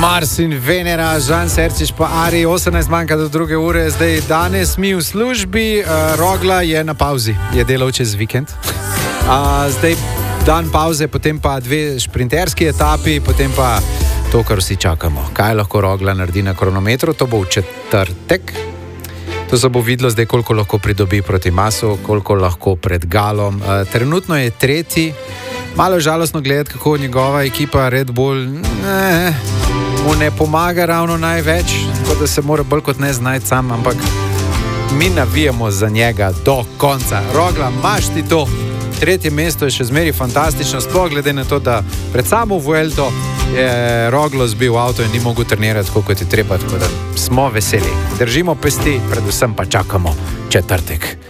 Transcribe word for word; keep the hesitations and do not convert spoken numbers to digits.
Mars in Venera, Žan Serčič pa Ari, osemnajst manjka do druge ure, zdaj danes mi v službi, uh, Rogla je na pauzi, je delal čez vikend. Uh, zdaj dan pauze, potem pa dve šprinterski etapi, potem pa to, kar vsi čakamo. Kaj lahko Rogla naredi na kronometru, to bo v četrtek. To se bo videlo zdaj, koliko lahko pridobi proti Masu, koliko lahko pred Galom. Uh, trenutno je tretji. Malo žalostno gledati, kako njegova ekipa Red Bull ne, mu ne pomaga ravno največ, tako da se mora bolj kot ne znajti sam, ampak mi navijamo za njega do konca. Rogla, imaš ti to? Tretje mesto je še zmeri fantastično, sploh glede na to, da pred samo Vuelto je Roglo zbil avto in ni mogel trenirati tako, kot je treba, tako da smo veseli. Držimo pesti, predvsem pa čakamo četrtek.